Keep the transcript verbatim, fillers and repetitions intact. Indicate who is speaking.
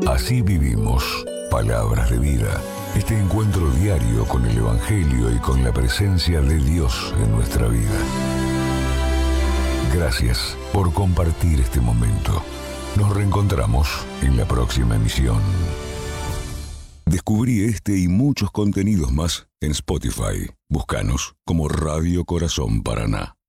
Speaker 1: Así vivimos. Palabras de vida. Este encuentro diario con el Evangelio y con la presencia de Dios en nuestra vida. Gracias por compartir este momento. Nos reencontramos en la próxima emisión. Descubrí este y muchos contenidos más en Spotify. Búscanos como Radio Corazón Paraná.